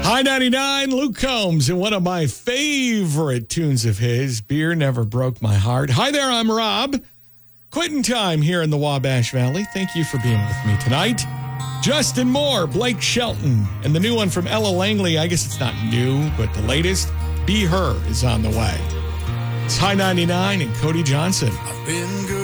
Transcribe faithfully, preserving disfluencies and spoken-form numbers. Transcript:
High ninety-nine, Luke Combs, and one of my favorite tunes of his, Beer Never Broke My Heart. Hi there, I'm Rob. Quitting time here in the Wabash Valley. Thank you for being with me tonight. Justin Moore, Blake Shelton, and the new one from Ella Langley. I guess it's not new, but the latest, Be Her, is on the way. It's High ninety-nine and Cody Johnson. I've been good.